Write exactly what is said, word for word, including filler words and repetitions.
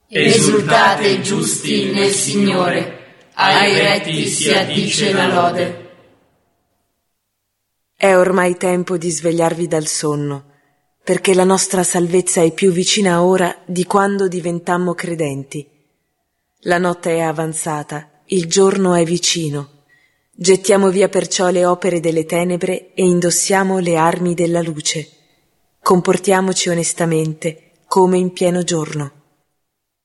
Esultate giusti nel Signore, ai retti si addice la lode. È ormai tempo di svegliarvi dal sonno, perché la nostra salvezza è più vicina ora di quando diventammo credenti. La notte è avanzata, il giorno è vicino. Gettiamo via perciò le opere delle tenebre e indossiamo le armi della luce. Comportiamoci onestamente, come in pieno giorno.